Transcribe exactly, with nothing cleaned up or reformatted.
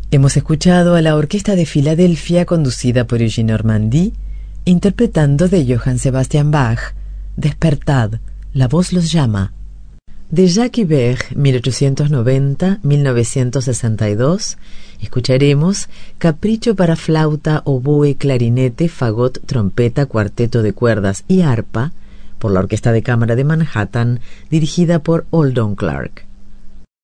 Hemos escuchado a la Orquesta de Filadelfia, conducida por Eugene Ormandy, interpretando de Johann Sebastian Bach, Despertad, la voz los llama. De Jacques Ibert, mil ochocientos noventa a mil novecientos sesenta y dos, escucharemos Capricho para flauta, oboe, clarinete, fagot, trompeta, cuarteto de cuerdas y arpa, por la Orquesta de Cámara de Manhattan, dirigida por Eldon Clark.